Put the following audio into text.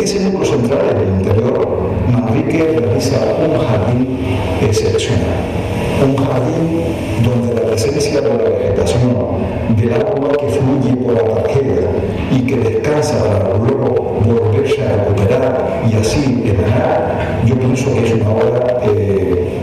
ese núcleo central, en el interior, Manrique realiza un jardín excepcional. Un jardín donde la presencia de la vegetación, del agua que fluye por la tragedia y que descansa para luego volverse a recuperar y así emanar, yo pienso que es una obra